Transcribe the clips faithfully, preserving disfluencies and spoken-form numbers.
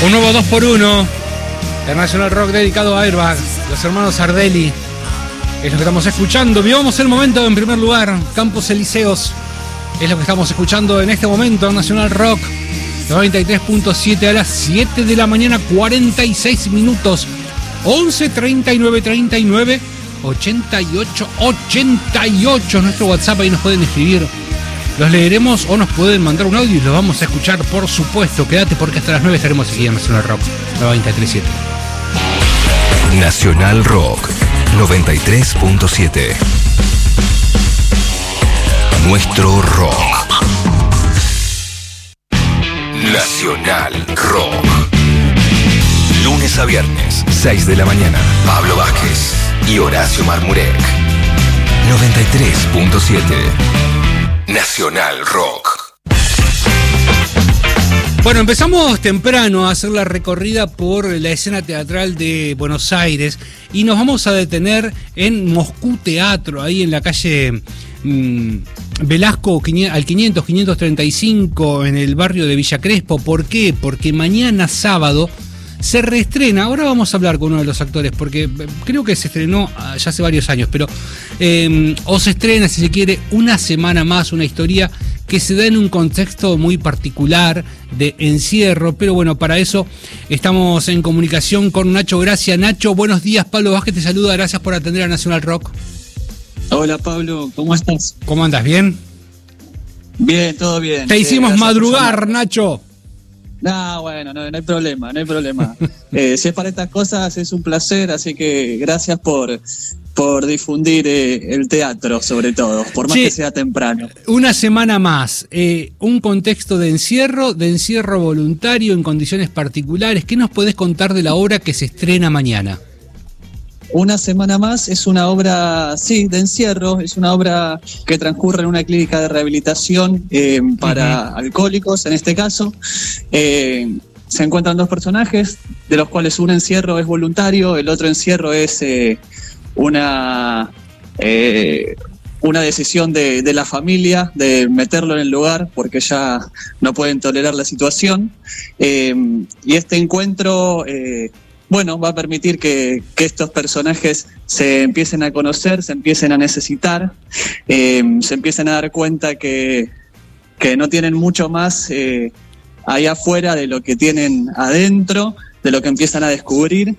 Un nuevo dos por uno, el Nacional Rock dedicado a Airbag, los hermanos Ardelli. Es lo que estamos escuchando. Vivamos el momento en primer lugar. Campos Elíseos es lo que estamos escuchando en este momento en Nacional Rock noventa y tres punto siete a las siete de la mañana, cuarenta y seis minutos. once treinta y nueve treinta y nueve ochenta y ocho ochenta y ocho nuestro WhatsApp, ahí nos pueden escribir. Los leeremos o nos pueden mandar un audio y los vamos a escuchar, por supuesto. Quédate porque hasta las nueve estaremos aquí en Nacional Rock noventa y tres punto siete. Nacional Rock noventa y tres punto siete. Nuestro rock. Nacional Rock. Lunes a viernes, seis de la mañana. Pablo Vázquez y Horacio Marmurek. noventa y tres punto siete. Nacional Rock. Bueno, empezamos temprano a hacer la recorrida por la escena teatral de Buenos Aires y nos vamos a detener en Moscú Teatro, ahí en la calle mmm, Velasco al quinientos, quinientos treinta y cinco, en el barrio de Villa Crespo. ¿Por qué? Porque mañana sábado se reestrena. Ahora vamos a hablar con uno de los actores, porque creo que se estrenó ya hace varios años, pero eh, o se estrena, si se quiere, una semana más, una historia que se da en un contexto muy particular de encierro. Pero bueno, para eso estamos en comunicación con Nacho Gracia. Nacho, buenos días. Pablo Vázquez te saluda, gracias por atender a Nacional Rock. Hola Pablo, ¿cómo estás? ¿Cómo andas? ¿Bien? Bien, todo bien. Te hicimos eh, madrugar, Nacho. No, bueno, no, no hay problema, no hay problema. eh, si es para estas cosas es un placer, así que gracias por, por difundir eh, el teatro, sobre todo, por más sí, que sea temprano. Una semana más, eh, un contexto de encierro, de encierro voluntario en condiciones particulares. ¿Qué nos podés contar de la obra que se estrena mañana? Una semana más es una obra, sí, de encierro, es una obra que transcurre en una clínica de rehabilitación eh, para uh-huh. alcohólicos, en este caso. Eh, se encuentran dos personajes, de los cuales un encierro es voluntario, el otro encierro es eh, una, eh, una decisión de, de la familia de meterlo en el lugar porque ya no pueden tolerar la situación. Eh, y este encuentro... Eh, Bueno, va a permitir que, que estos personajes se empiecen a conocer, se empiecen a necesitar, eh, se empiecen a dar cuenta que, que no tienen mucho más eh, ahí afuera de lo que tienen adentro, de lo que empiezan a descubrir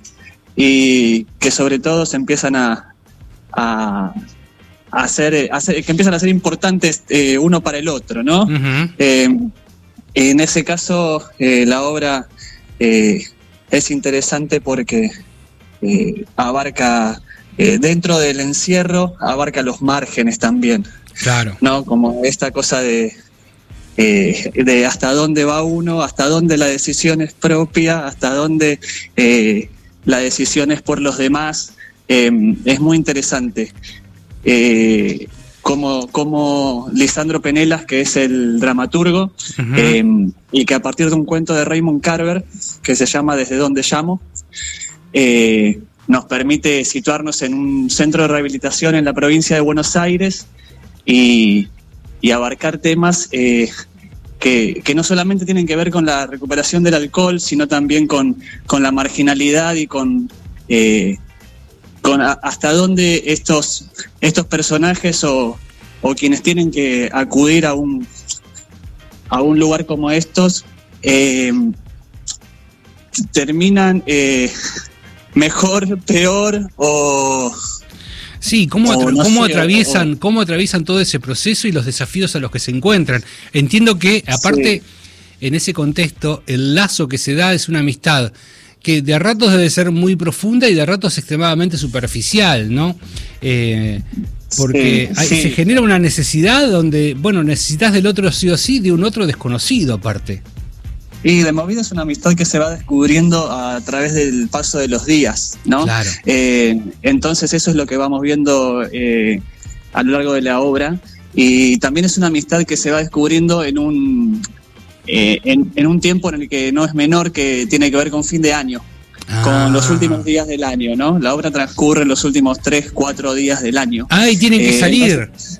y que sobre todo se empiezan a, a, a, hacer, a hacer, que empiezan a ser importantes eh, uno para el otro, ¿no? Uh-huh. Eh, en ese caso, eh, la obra... Eh, es interesante porque eh, abarca, eh, dentro del encierro, abarca los márgenes también. Claro. ¿No? Como esta cosa de, eh, de hasta dónde va uno, hasta dónde la decisión es propia, hasta dónde eh, la decisión es por los demás. Eh, es muy interesante. Eh, Como, como Lisandro Penelas, que es el dramaturgo, uh-huh. eh, y que a partir de un cuento de Raymond Carver, que se llama Desde Donde Llamo, eh, nos permite situarnos en un centro de rehabilitación en la provincia de Buenos Aires y, y abarcar temas eh, que, que no solamente tienen que ver con la recuperación del alcohol, sino también con, con la marginalidad y con... Eh, con a, hasta dónde estos estos personajes o, o quienes tienen que acudir a un a un lugar como estos eh, terminan eh, mejor, peor o sí, cómo, atra- no cómo sé, atraviesan o, cómo atraviesan todo ese proceso y los desafíos a los que se encuentran. Entiendo que aparte sí. En ese contexto el lazo que se da es una amistad que de a ratos debe ser muy profunda y de a ratos extremadamente superficial, ¿no? Eh, porque sí, hay, sí. se genera una necesidad donde, bueno, necesitas del otro sí o sí, de un otro desconocido aparte. Y de movida es una amistad que se va descubriendo a través del paso de los días, ¿no? Claro. Eh, entonces eso es lo que vamos viendo eh, a lo largo de la obra. Y también es una amistad que se va descubriendo en un... Eh, en, en un tiempo en el que no es menor, que tiene que ver con fin de año, ah. con los últimos días del año, ¿no? La obra transcurre en los últimos tres, cuatro días del año. Ah, y tienen que eh, salir. Entonces,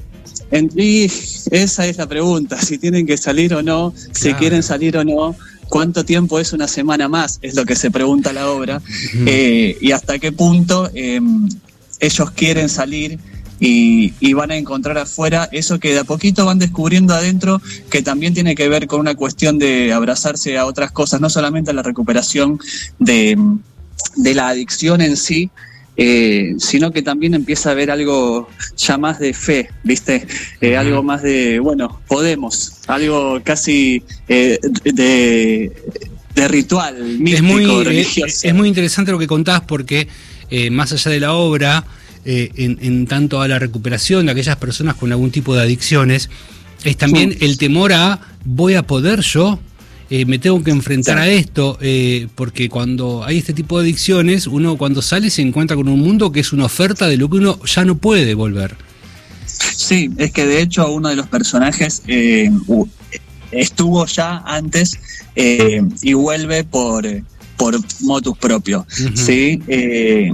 en, y esa es la pregunta, si tienen que salir o no, claro. si quieren salir o no, ¿cuánto tiempo es una semana más? Es lo que se pregunta la obra. Uh-huh. eh, y hasta qué punto eh, ellos quieren salir y, y van a encontrar afuera eso que de a poquito van descubriendo adentro, que también tiene que ver con una cuestión de abrazarse a otras cosas, no solamente a la recuperación de, de la adicción en sí, Eh, sino que también empieza a haber algo ya más de fe, ¿viste? Eh, algo más de, bueno, podemos, algo casi eh, de, de ritual, místico, es muy, religioso. Es, es muy interesante lo que contás porque eh, más allá de la obra, eh, en, en tanto a la recuperación de aquellas personas con algún tipo de adicciones, es también sí. el temor a, ¿voy a poder yo? Eh, me tengo que enfrentar sí. a esto, eh, porque cuando hay este tipo de adicciones, uno cuando sale se encuentra con un mundo que es una oferta de lo que uno ya no puede volver. Sí, es que de hecho uno de los personajes eh, estuvo ya antes eh, y vuelve por, por motus propio, uh-huh. ¿sí? Eh,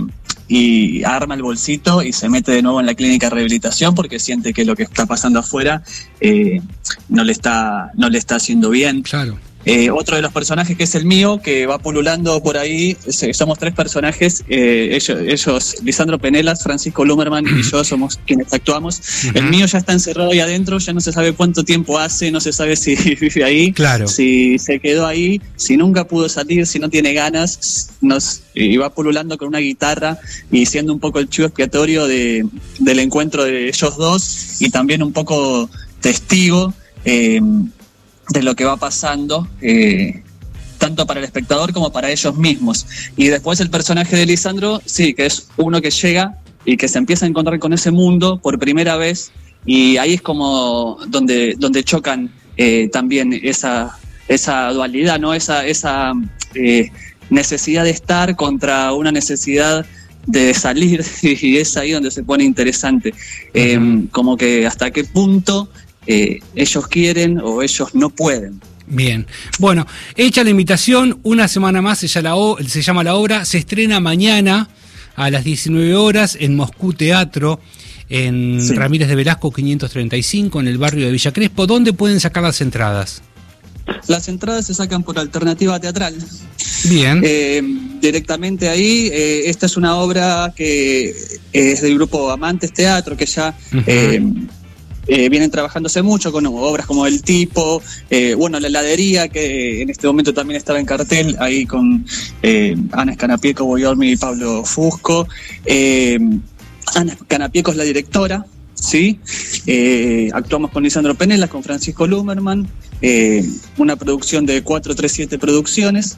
y arma el bolsito y se mete de nuevo en la clínica de rehabilitación porque siente que lo que está pasando afuera eh, no le está, no le está haciendo bien. Claro. Eh, otro de los personajes que es el mío, que va pululando por ahí, somos tres personajes, eh, ellos, ellos, Lisandro Penelas, Francisco Lumerman y yo somos quienes actuamos. Uh-huh. El mío ya está encerrado ahí adentro, ya no se sabe cuánto tiempo hace, no se sabe si vive ahí, claro. si se quedó ahí, si nunca pudo salir, si no tiene ganas, nos, y va pululando con una guitarra y siendo un poco el chivo expiatorio de, del encuentro de ellos dos y también un poco testigo eh, de lo que va pasando, eh, tanto para el espectador como para ellos mismos. Y después el personaje de Lisandro, sí, que es uno que llega y que se empieza a encontrar con ese mundo por primera vez, y ahí es como donde, donde chocan eh, también esa, esa dualidad, ¿no? Esa, esa eh, necesidad de estar contra una necesidad de salir, y es ahí donde se pone interesante. Eh, uh-huh. Como que hasta qué punto Eh, ellos quieren o ellos no pueden. Bien, bueno, hecha la invitación, una semana más se llama, la o- se llama la obra, se estrena mañana a las diecinueve horas en Moscú Teatro, en sí. Ramírez de Velasco quinientos treinta y cinco, en el barrio de Villa Crespo. ¿Dónde pueden sacar las entradas? Las entradas se sacan por Alternativa Teatral. Bien. Eh, directamente ahí, eh, esta es una obra que es del grupo Amantes Teatro, que ya... Uh-huh. eh, Eh, vienen trabajándose mucho con obras como El Tipo, eh, bueno, La Heladería, que en este momento también estaba en cartel, ahí con eh, Ana Escanapieco, Boyormi y Pablo Fusco. Eh, Ana Escanapieco es la directora, ¿sí? Eh, actuamos con Lisandro Penelas, con Francisco Lumerman, eh, una producción de cuatro tres siete Producciones.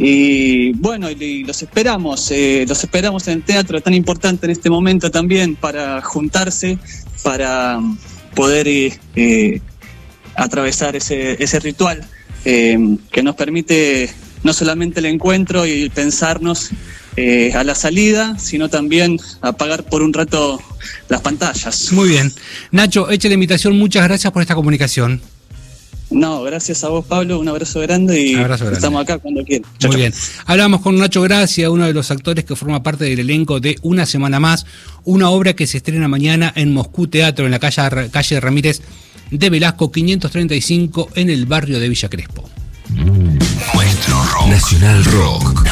Y bueno, y los esperamos, eh, los esperamos en el teatro, tan importante en este momento también para juntarse, para poder eh, atravesar ese, ese ritual eh, que nos permite no solamente el encuentro y pensarnos eh, a la salida, sino también apagar por un rato las pantallas. Muy bien. Nacho, echa la invitación, muchas gracias por esta comunicación. No, gracias a vos, Pablo, un abrazo grande y abrazo grande. Estamos acá cuando quieran. Muy chau, bien. Hablamos con Nacho Gracia, uno de los actores que forma parte del elenco de Una Semana Más, una obra que se estrena mañana en Moscú Teatro, en la calle, calle Ramírez de Velasco quinientos treinta y cinco, en el barrio de Villa Crespo. Nuestro rock. Nacional Rock.